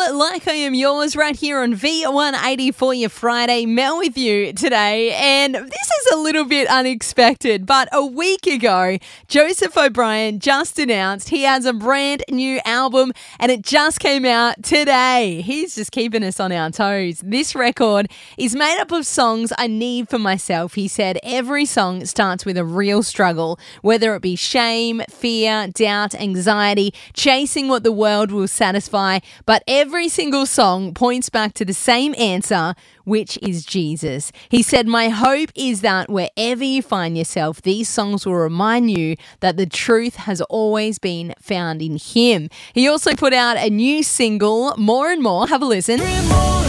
Like I Am Yours right here on V180 for your Friday. Mel with you today. And this is a little bit unexpected, but a week ago, Joseph O'Brien just announced he has a brand new album and it just came out today. He's just keeping us on our toes. This record is made up of songs I need for myself. He said every song starts with a real struggle, whether it be shame, fear, doubt, anxiety, chasing what the world will satisfy, but every single song points back to the same answer, which is Jesus. He said, my hope is that wherever you find yourself, these songs will remind you that the truth has always been found in Him. He also put out a new single, More and More. Have a listen.